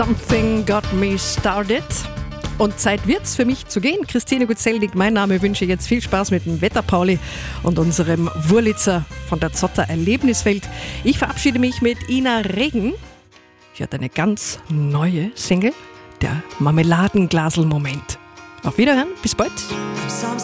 Something Got Me Started. Und Zeit wird's für mich zu gehen. Christine Gutzeldig, mein Name, wünsche jetzt viel Spaß mit dem Wetterpauli und unserem Wurlitzer von der Zotter Erlebniswelt. Ich verabschiede mich mit Ina Regen. Sie hat eine ganz neue Single, der Marmeladenglasel-Moment. Auf Wiederhören, bis bald.